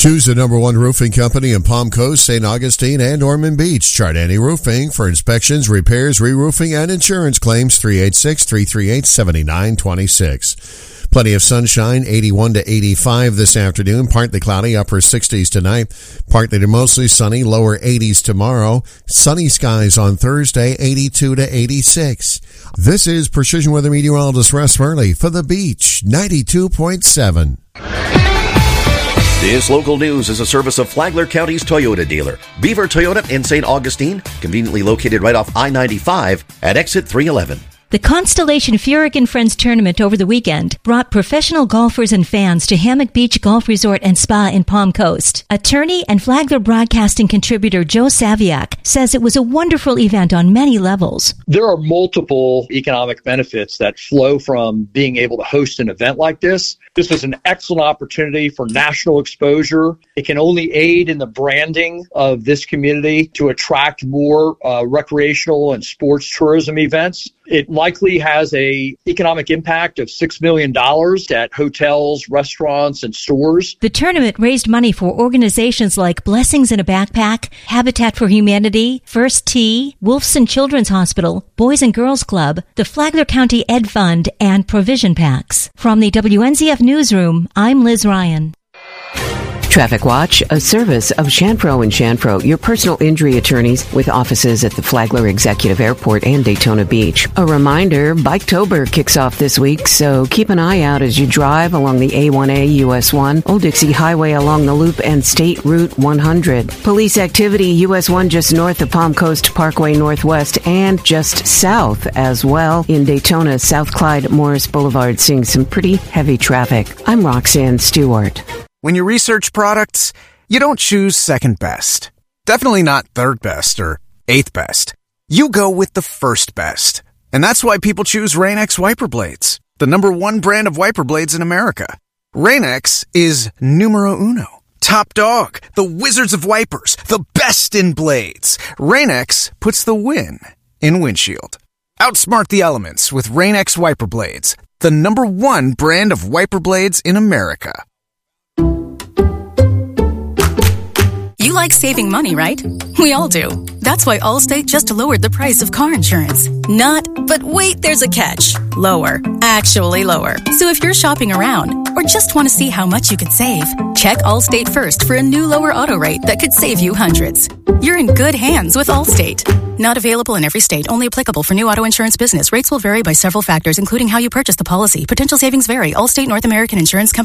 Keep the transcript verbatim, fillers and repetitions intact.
Choose the number one roofing company in Palm Coast, Saint Augustine, and Ormond Beach. Chardani Roofing for inspections, repairs, re-roofing, and insurance claims. three eight six, three three eight, seven nine two six. Plenty of sunshine, eighty-one to eighty-five this afternoon. Partly cloudy, upper sixties tonight. Partly to mostly sunny, lower eighties tomorrow. Sunny skies on Thursday, eighty-two to eighty-six. This is Precision Weather Meteorologist Russ Murley for The Beach, ninety-two point seven. This local news is a service of Flagler County's Toyota dealer, Beaver Toyota in Saint Augustine, conveniently located right off I ninety-five at exit three eleven. The Constellation Furyk and Friends Tournament over the weekend brought professional golfers and fans to Hammock Beach Golf Resort and Spa in Palm Coast. Attorney and Flagler Broadcasting contributor Joe Saviak says it was a wonderful event on many levels. There are multiple economic benefits that flow from being able to host an event like this. This was an excellent opportunity for national exposure. It can only aid in the branding of this community to attract more uh, recreational and sports tourism events. It likely has a economic impact of six million dollars at hotels, restaurants, and stores. The tournament raised money for organizations like Blessings in a Backpack, Habitat for Humanity, First Tee, Wolfson Children's Hospital, Boys and Girls Club, the Flagler County Ed Fund, and Provision Packs. From the W N Z F Newsroom, I'm Liz Ryan. Traffic Watch, a service of Shanpro and Shanpro, your personal injury attorneys with offices at the Flagler Executive Airport and Daytona Beach. A reminder, Biketober kicks off this week, so keep an eye out as you drive along the A one A, U S one, Old Dixie Highway along the Loop, and State Route one hundred. Police activity, U S one just north of Palm Coast Parkway Northwest and just south as well. In Daytona, South Clyde Morris Boulevard, seeing some pretty heavy traffic. I'm Roxanne Stewart. When you research products, you don't choose second best. Definitely not third best or eighth best. You go with the first best. And that's why people choose Rain-X wiper blades, the number one brand of wiper blades in America. Rain-X is numero uno. Top dog, the wizards of wipers, the best in blades. Rain-X puts the win in windshield. Outsmart the elements with Rain-X wiper blades, the number one brand of wiper blades in America. You like saving money, right? We all do. That's why Allstate just lowered the price of car insurance. Not, but wait, there's a catch. Lower. Actually lower. So if you're shopping around or just want to see how much you could save, check Allstate first for a new lower auto rate that could save you hundreds. You're in good hands with Allstate. Not available in every state. Only applicable for new auto insurance business. Rates will vary by several factors, including how you purchase the policy. Potential savings vary. Allstate North American Insurance Company.